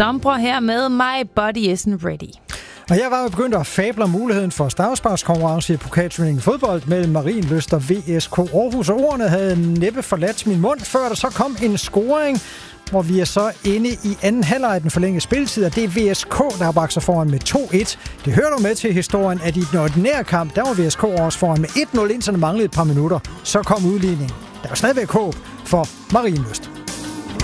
Sombre her med My Body Isn't Ready. Og jeg var begyndt at fable muligheden for stavsparkskonkurrence i pokalturneringen i fodbold mellem Marienlyst og VSK Aarhus. Og ordene havde næppe forladt min mund, før der så kom en scoring, hvor vi er så inde i anden halvleg af den forlængede spilletid, og det er VSK, der har bragt sig foran med 2-1. Det hører du med til historien, at i den ordinære kamp, der var VSK også foran med 1-0, indtil det manglede et par minutter. Så kom udligningen. Der var stadigvæk håb for Marienlyst.